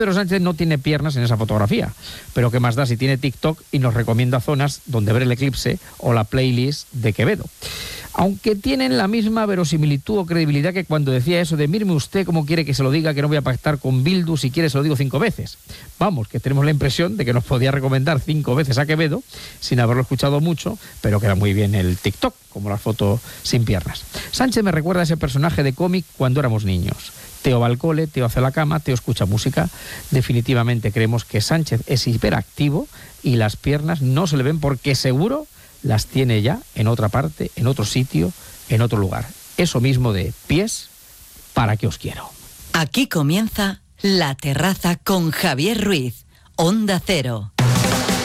Pedro Sánchez no tiene piernas en esa fotografía, pero qué más da si tiene TikTok y nos recomienda zonas donde ver el eclipse o la playlist de Quevedo. Aunque tienen la misma verosimilitud o credibilidad que cuando decía eso de míreme usted cómo quiere que se lo diga, que no voy a pactar con Bildu, si quiere se lo digo 5 veces. Vamos, que tenemos la impresión de que nos podía recomendar 5 veces a Quevedo sin haberlo escuchado mucho, pero queda muy bien el TikTok, como la foto sin piernas. Sánchez me recuerda a ese personaje de cómic cuando éramos niños. Teo va al cole, Teo hace la cama, Teo escucha música. Definitivamente creemos que Sánchez es hiperactivo y las piernas no se le ven porque seguro las tiene ya en otra parte, en otro sitio, en otro lugar. Eso mismo de pies, ¿para qué os quiero? Aquí comienza La Terraza con Javier Ruiz, Onda Cero.